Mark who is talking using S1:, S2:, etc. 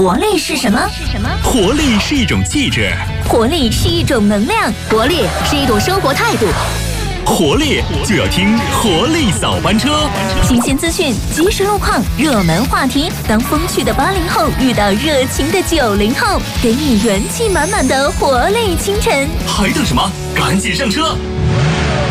S1: 活力是什么？
S2: 活力是一种气质，
S1: 活力是一种能量，
S3: 活力是一种生活态度。
S2: 活力就要听活力早班车，
S1: 新鲜资讯、即时路况、热门话题，当风趣的80后遇到热情的90后，给你元气满满的活力清晨。
S2: 还等什么？赶紧上车！